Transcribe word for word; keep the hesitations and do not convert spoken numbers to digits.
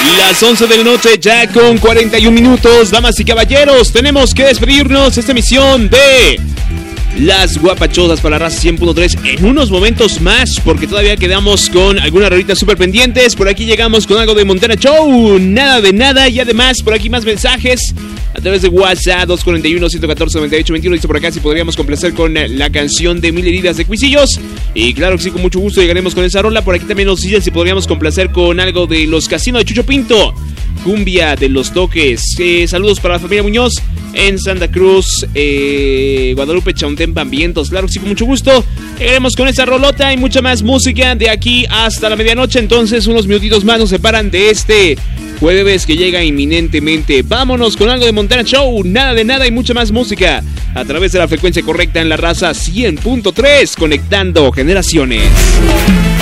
Las once de la noche ya con cuarenta y un minutos. Damas y caballeros, tenemos que despedirnos esta emisión de Las Guapachosas para la Raza cien punto tres en unos momentos más, porque todavía quedamos con algunas rolitas súper pendientes. Por aquí llegamos con algo de Montana Show, nada de nada, y además por aquí más mensajes a través de WhatsApp dos cuatro uno, uno cuatro, nueve ocho dos uno. Dice por acá si podríamos complacer con la canción de Mil Heridas de Cuisillos. Y claro que sí, con mucho gusto llegaremos con esa rola. Por aquí también nos dicen si podríamos complacer con algo de Los Casinos de Chucho Pinto, cumbia de los toques. Eh, saludos para la familia Muñoz en Santa Cruz, eh, Guadalupe, Chauntempa, Vientos. Claro que sí, con mucho gusto llegaremos con esa rolota y mucha más música de aquí hasta la medianoche. Entonces unos minutitos más nos separan de este jueves que llega inminentemente. Vámonos con algo de Montana Show, nada de nada y mucha más música a través de la frecuencia correcta en la Raza cien punto tres, conectando generaciones.